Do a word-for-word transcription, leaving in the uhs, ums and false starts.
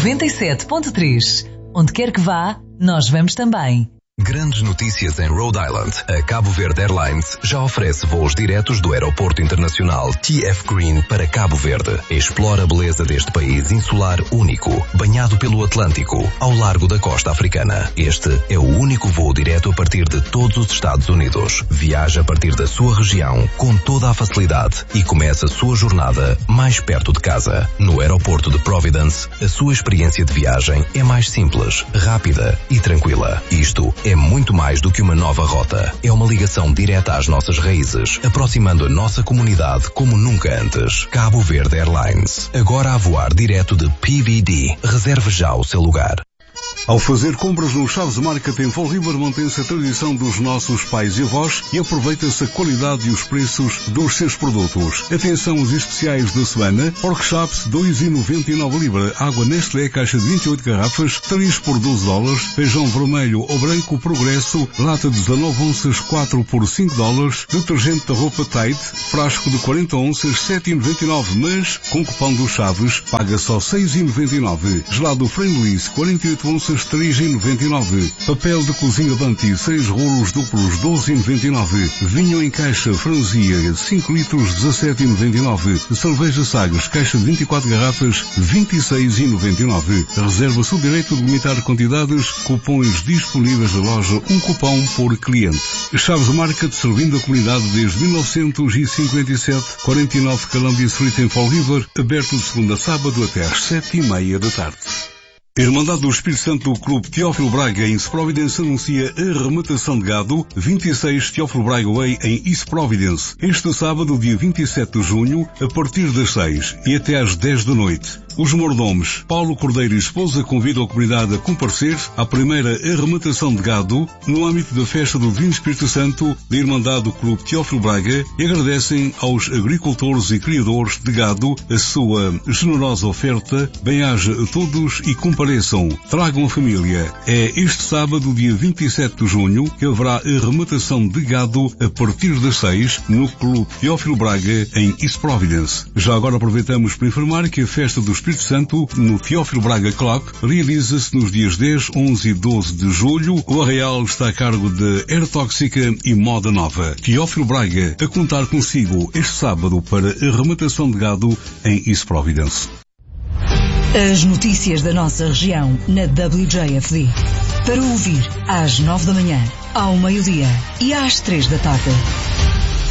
noventa e sete ponto três. Onde quer que vá, nós vamos também. Grandes notícias em Rhode Island. A Cabo Verde Airlines já oferece voos diretos do Aeroporto Internacional T F Green para Cabo Verde. Explora a beleza deste país insular único, banhado pelo Atlântico, ao largo da costa africana. Este é o único voo direto a partir de todos os Estados Unidos. Viaja a partir da sua região com toda a facilidade e começa a sua jornada mais perto de casa. No Aeroporto de Providence, a sua experiência de viagem é mais simples, rápida e tranquila. Isto é muito mais do que uma nova rota. É uma ligação direta às nossas raízes, aproximando a nossa comunidade como nunca antes. Cabo Verde Airlines, agora a voar direto de P V D. Reserve já o seu lugar. Ao fazer compras no Chaves Market em Fall River, mantém-se a tradição dos nossos pais e avós e aproveita-se a qualidade e os preços dos seus produtos. Atenção aos especiais da semana: Pork Chops dois e noventa e nove libra, água Nestlé caixa de vinte e oito garrafas três por doze dólares, feijão vermelho ou branco Progresso lata de dezanove onças quatro por cinco dólares, detergente da roupa Tide frasco de quarenta onças sete e noventa e nove, mas com cupom dos Chaves paga só seis e noventa e nove. Gelado Friendly's quarenta e oito onças três e noventa e nove. Papel de cozinha Banti seis rolos duplos doze e noventa e nove. Vinho em caixa Franzia cinco litros dezassete e noventa e nove. Cerveja Sagres caixa de vinte e quatro garrafas vinte e seis e noventa e nove. Reserva-se o direito de limitar quantidades. Cupons disponíveis na loja, um cupom por cliente. Chaves Market, servindo a comunidade desde mil novecentos e cinquenta e sete. quarenta e nove Columbia Street em Fall River, aberto de segunda a sábado até às sete e meia da tarde. A Irmandade do Espírito Santo do Clube Teófilo Braga em East Providence anuncia a arrematação de gado vinte e seis Teófilo Braga Way em East Providence. Este sábado, dia vinte e sete de junho, a partir das seis e até às dez da noite. Os mordomos Paulo Cordeiro e esposa convidam a comunidade a comparecer à primeira arrematação de gado no âmbito da festa do Divino Espírito Santo da Irmandade do Clube Teófilo Braga e agradecem aos agricultores e criadores de gado a sua generosa oferta. Bem-aja a todos e compareçam. Tragam a família. É este sábado, dia vinte e sete de junho, que haverá a arrematação de gado a partir das seis no Clube Teófilo Braga em East Providence. Já agora aproveitamos para informar que a festa do Espírito Santo no Teófilo Braga Club realiza-se nos dias dez, onze e doze de julho. O arraial está a cargo de Air Tóxica e Moda Nova. Teófilo Braga a contar consigo este sábado para a arrematação de gado em East Providence. As notícias da nossa região na W J F D. Para ouvir às nove da manhã, ao meio-dia e às três da tarde.